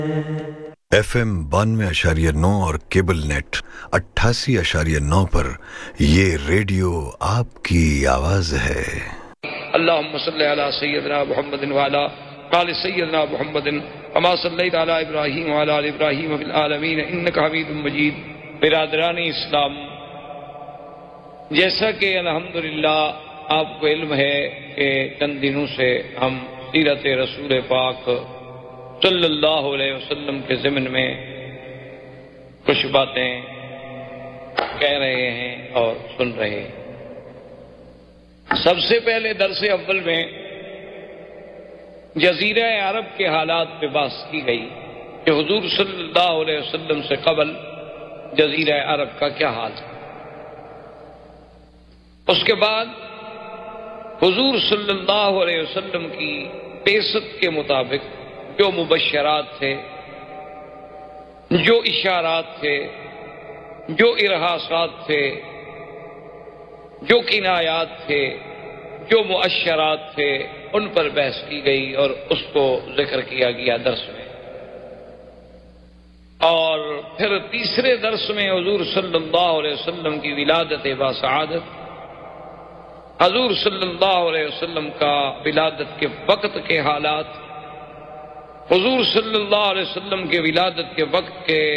FM 92.9 اور cable net 88.9 پر یہ radio آپ کی آواز ہے۔ اللہم صلی علی سیدنا محمد وعلی آل سیدنا محمد کما صلیت علی ابراہیم وعلی آل ابراہیم فی العالمین انک حمید مجید۔ برادران اسلام، جیسا کہ الحمدللہ آپ کو علم ہے کہ چند دنوں سے ہم سیرت رسول پاک صلی اللہ علیہ وسلم کے ضمن میں کچھ باتیں کہہ رہے ہیں اور سن رہے ہیں۔ سب سے پہلے درس اول میں جزیرہ عرب کے حالات پہ بحث کی گئی کہ حضور صلی اللہ علیہ وسلم سے قبل جزیرہ عرب کا کیا حال ہے۔ اس کے بعد حضور صلی اللہ علیہ وسلم کی بعثت کے مطابق جو مبشرات تھے، جو اشارات تھے، جو ارہاسات تھے، جو کنایات تھے، جو مؤشرات تھے، ان پر بحث کی گئی اور اس کو ذکر کیا گیا درس میں۔ اور پھر تیسرے درس میں حضور صلی اللہ علیہ وسلم کی ولادت باسعادت، حضور صلی اللہ علیہ وسلم کا ولادت کے وقت کے حالات، حضور صلی اللہ علیہ وسلم کے ولادت کے وقت کے